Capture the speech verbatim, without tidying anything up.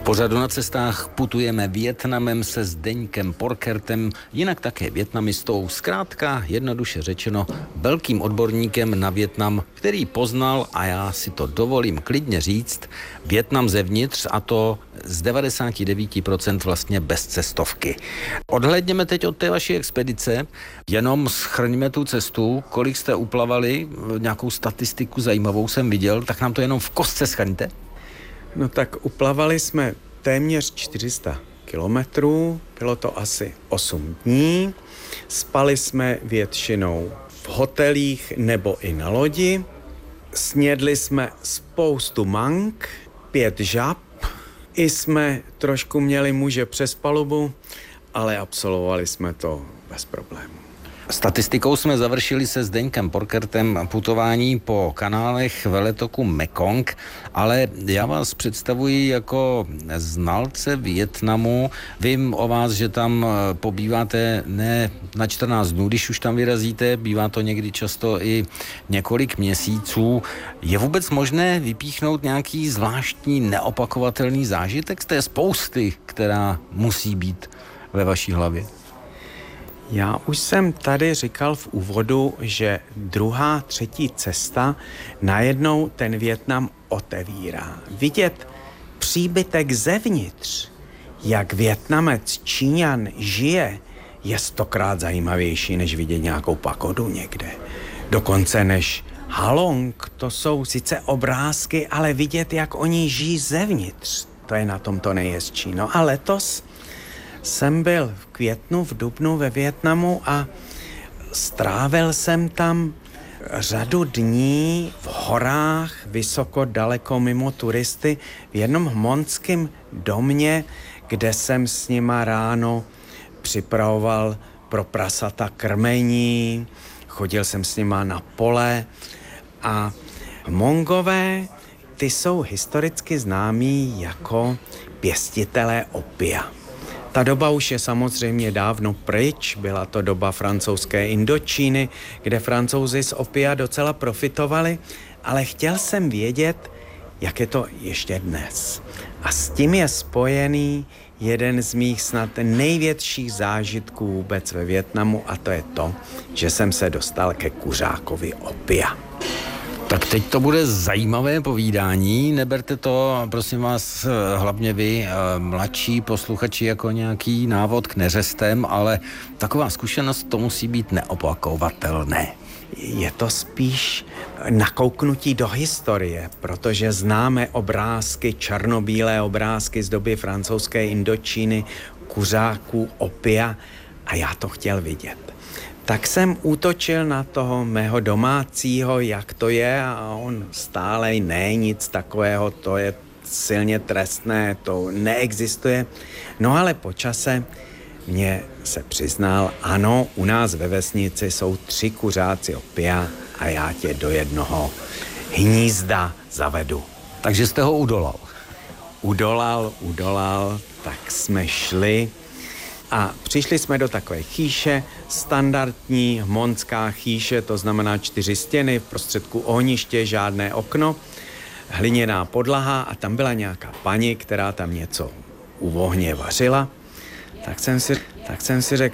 Pořadu Na cestách putujeme Vietnamem se Zdeňkem Porkertem, jinak také vietnamistou, zkrátka jednoduše řečeno velkým odborníkem na Vietnam, který poznal, a já si to dovolím klidně říct, Vietnam zevnitř, a to z devadesát devět procent vlastně bez cestovky. Odhlédněme teď od té vaší expedice, jenom shrňme tu cestu, kolik jste uplavali, nějakou statistiku zajímavou jsem viděl, tak nám to jenom v kostce shrňte. No tak uplavali jsme téměř čtyři sta kilometrů, bylo to asi osm dní, spali jsme většinou v hotelích nebo i na lodi, snědli jsme spoustu mang, pět žab, i jsme trošku měli muže přes palubu, ale absolvovali jsme to bez problémů. Statistikou jsme završili se Zdeňkem Porkertem putování po kanálech veletoku Mekong, ale já vás představuji jako znalce Vietnamu. Vím o vás, že tam pobýváte ne na čtrnáct dnů, když už tam vyrazíte, bývá to někdy často i několik měsíců. Je vůbec možné vypíchnout nějaký zvláštní neopakovatelný zážitek z té spousty, která musí být ve vaší hlavě? Já už jsem tady říkal v úvodu, že druhá, třetí cesta najednou ten Vietnam otevírá. Vidět příbytek zevnitř, jak Vietnamec, Číňan žije, je stokrát zajímavější, než vidět nějakou pagodu někde. Dokonce než Halong, to jsou sice obrázky, ale vidět, jak oni žijí zevnitř, to je na tom to nejhezčí. No a letos jsem byl v květnu, v dubnu ve Vietnamu a strávil jsem tam řadu dní v horách, vysoko, daleko mimo turisty, v jednom hmonském domě, kde jsem s nima ráno připravoval pro prasata krmení, chodil jsem s nima na pole a Hmongové, ty jsou historicky známí jako pěstitelé opia. Ta doba už je samozřejmě dávno pryč, byla to doba francouzské Indočíny, kde Francouzi z opia docela profitovali, ale chtěl jsem vědět, jak je to ještě dnes. A s tím je spojený jeden z mých snad největších zážitků vůbec ve Vietnamu, a to je to, že jsem se dostal ke kuřákovi opia. Tak teď to bude zajímavé povídání, neberte to, prosím vás, hlavně vy, mladší posluchači, jako nějaký návod k neřestem, ale taková zkušenost, to musí být neopakovatelné. Je to spíš nakouknutí do historie, protože známe obrázky, černobílé obrázky z doby francouzské Indočíny, kuřáků opia, a já to chtěl vidět. Tak jsem útočil na toho mého domácího, jak to je, a on stále ne, nic takového, to je silně trestné, to neexistuje. No ale po čase mě se přiznal, ano, u nás ve vesnici jsou tři kuřáci opia a já tě do jednoho hnízda zavedu. Takže jste ho udolal? Udolal, udolal, tak jsme šli a přišli jsme do takové chýše, standardní hmonská chýše, to znamená čtyři stěny, v prostředku ohniště, žádné okno, hliněná podlaha, a tam byla nějaká paní, která tam něco u ohně vařila. Tak jsem si, tak jsem si řekl,